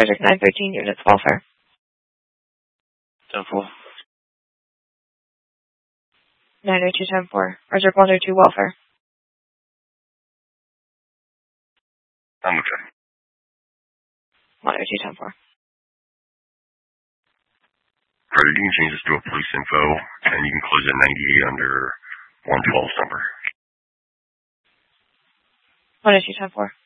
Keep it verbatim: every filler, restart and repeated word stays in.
Project nine thirteen, units welfare. ten four. nine oh two ten four, Project one oh two welfare. I'm okay. one oh two ten four. Alright, you can change this to a police info, and you can close at ninety-eight under one twelve's number. one oh two ten four.